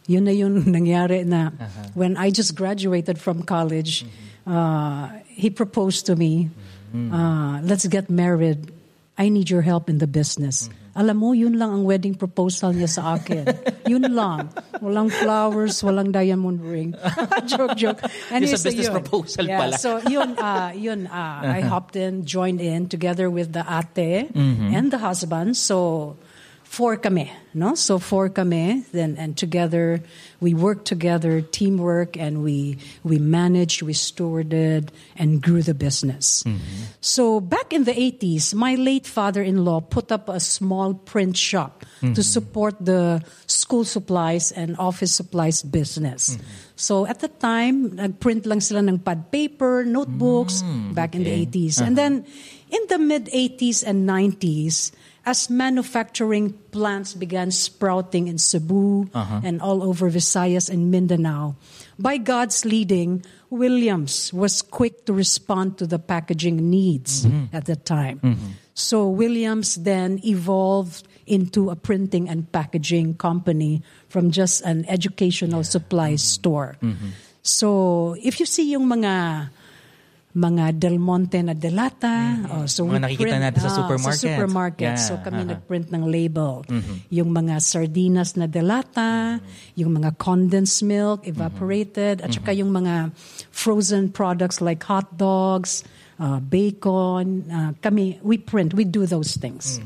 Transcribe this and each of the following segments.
Yun na yung nangyari na when I just graduated from college, he proposed to me, let's get married. I need your help in the business. Alam mo, yun lang ang wedding proposal niya sa akin. Yun lang. Walang flowers, walang diamond ring. Joke. And It's a business proposal pala. So I hopped in, joined in together with the ate and the husband. So 4 kami, no? So 4 kami, then and together we worked together, teamwork, and we managed, we stewarded, and grew the business. So back in the 80s, my late father-in-law put up a small print shop to support the school supplies and office supplies business. So at the time, nagprint lang sila ng pad paper, notebooks, back in the 80s. And then in the mid-80s and 90s, as manufacturing plants began sprouting in Cebu and all over Visayas and Mindanao, by God's leading, Williams was quick to respond to the packaging needs at the time. So Williams then evolved into a printing and packaging company from just an educational supply store. So if you see yung mga Del Monte na delata. So mga nakikita natin sa supermarket. Sa supermarket. So kami nagprint ng label. Yung mga sardinas na delata, yung mga condensed milk, evaporated, at saka yung mga frozen products like hot dogs, bacon. We print, we do those things.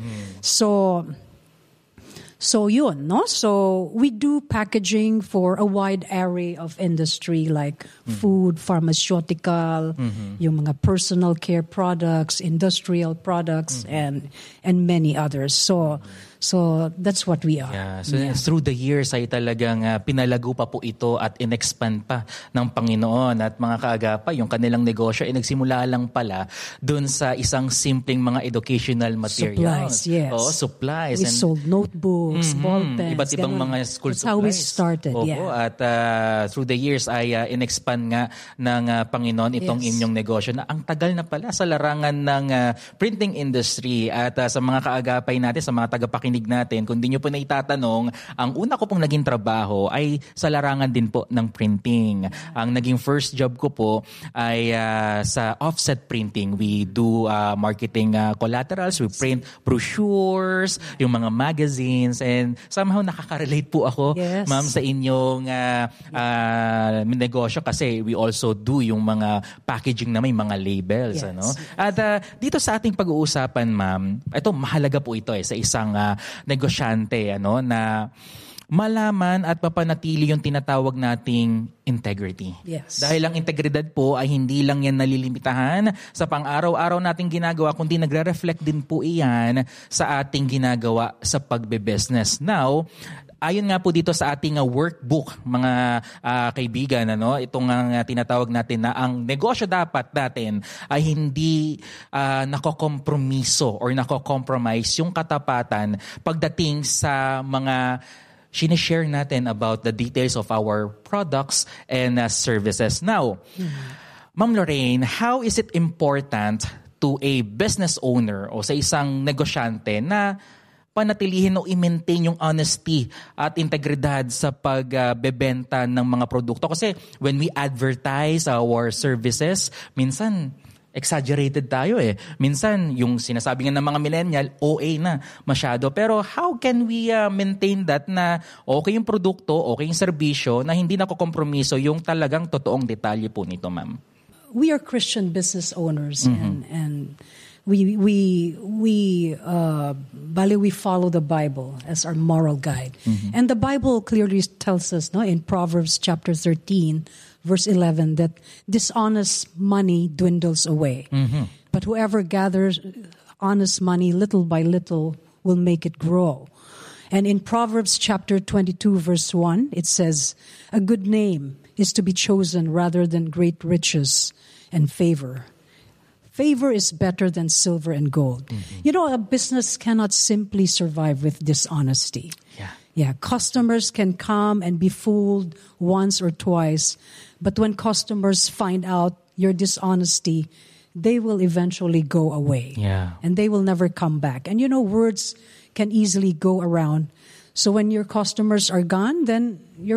So yun, no? So we do packaging for a wide array of industry like food, pharmaceutical, yung mga personal care products, industrial products, and many others. So that's what we are. Yeah. So through the years ay talagang pinalago pa po ito at in-expand pa ng Panginoon at mga kaagapa, yung kanilang negosyo ay nagsimula lang pala dun sa isang simpleng mga educational materials. Supplies, yes. Supplies. We sold notebooks, ball pens. Iba't ibang mga school That's supplies. how we started, At through the years ay in-expand nga ng Panginoon itong inyong negosyo na ang tagal na pala sa larangan ng printing industry. At sa mga kaagapay natin, sa mga tagapakinig natin, kung di nyo po na itatanong, ang una ko pong naging trabaho ay sa larangan din po ng printing. Ang naging first job ko po ay sa offset printing. We do marketing collaterals, we print brochures, yung mga magazines, and somehow nakaka-relate po ako, ma'am, sa inyong negosyo kasi we also do yung mga packaging na may mga labels. Ano? At dito sa ating pag-uusapan, ma'am, ito mahalaga po ito sa isang negosyante, na malaman at mapanatili yung tinatawag nating integrity. Yes. Dahil ang integridad po ay hindi lang yan nalilimitahan sa pang-araw-araw nating ginagawa, kundi nagre-reflect din po iyan sa ating ginagawa sa pagbe-business. Now, ayon nga po dito sa ating workbook, mga kaibigan, itong tinatawag natin na ang negosyo dapat natin ay hindi nakokompromiso or nakokompromise yung katapatan pagdating sa mga sinishare natin about the details of our products and services. Now, Ma'am Lorraine, how is it important to a business owner o sa isang negosyante na panatilihin o i-maintain yung honesty at integridad sa pagbebenta ng mga produkto? Kasi when we advertise our services, minsan exaggerated tayo Minsan, yung sinasabi nga ng mga millennial, OA na masyado. Pero how can we maintain that na okay yung produkto, okay yung serbisyo, na hindi nakokompromiso yung talagang totoong detalye po nito, ma'am? We are Christian business owners and we follow the Bible as our moral guide. And the Bible clearly tells us, in Proverbs chapter 13, verse 11, that dishonest money dwindles away. But whoever gathers honest money little by little will make it grow. And in Proverbs chapter 22, verse 1, it says, a good name is to be chosen rather than great riches and favor. Favor is better than silver and gold. A business cannot simply survive with dishonesty. Yeah, customers can come and be fooled once or twice, but when customers find out your dishonesty, they will eventually go away. And they will never come back. And words can easily go around. So when your customers are gone, then